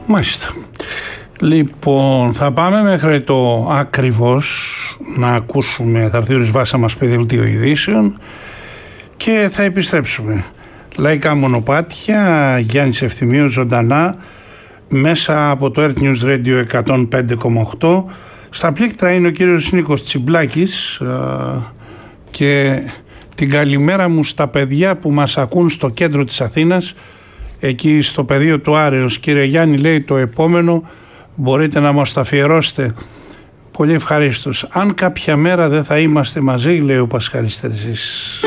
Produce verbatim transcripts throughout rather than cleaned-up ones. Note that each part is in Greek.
Μάλιστα. Λοιπόν, θα πάμε μέχρι το ακριβώς να ακούσουμε, θα έρθει ο Ρισβάσα μας πει δελτίο ειδήσεων και θα επιστρέψουμε. Λαϊκά μονοπάτια, Γιάννης Ευθυμίου ζωντανά μέσα από το Earth News Radio εκατόν πέντε κόμμα οκτώ. Στα πλήκτρα είναι ο κύριος Νίκος Τσιμπλάκης και την καλημέρα μου στα παιδιά που μας ακούν στο κέντρο της Αθήνας, εκεί στο πεδίο του Άρεως. Κύριε Γιάννη, λέει, το επόμενο μπορείτε να μας το αφιερώσετε. Πολύ ευχαρίστως. Αν κάποια μέρα δεν θα είμαστε μαζί, λέει ο Πασχάλης Τερζής.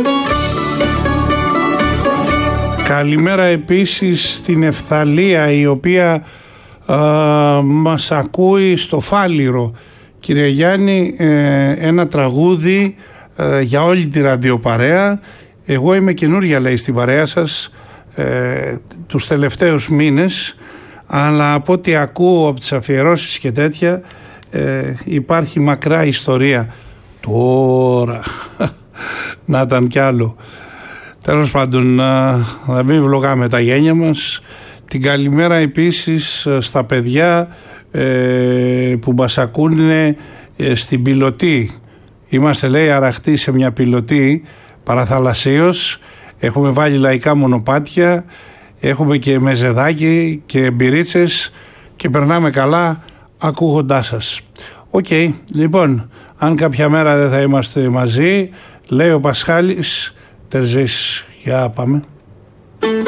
Καλημέρα επίσης στην Ευθαλία, η οποία α, μας ακούει στο Φάληρο. Κύριε Γιάννη, ε, ένα τραγούδι ε, για όλη τη ραδιοπαρέα. Εγώ είμαι καινούρια, λέει, στην παρέα σας ε, τους τελευταίους μήνες, αλλά από ό,τι ακούω από τις αφιερώσεις και τέτοια ε, υπάρχει μακρά ιστορία. Τώρα να ήταν κι άλλο. Τέλος πάντων, να μην βλογάμε τα γένια μας. Την καλημέρα επίσης στα παιδιά ε, που μας ακούνε ε, στην Πιλωτή. Είμαστε, λέει, αραχτοί σε μια πιλωτή παραθαλασσίως. Έχουμε βάλει λαϊκά μονοπάτια, έχουμε και μεζεδάκι και μπυρίτσες και περνάμε καλά ακούγοντάς σας. Οκ, okay, λοιπόν, αν κάποια μέρα δεν θα είμαστε μαζί, λέει ο Πασχάλης Τερζής. Για πάμε.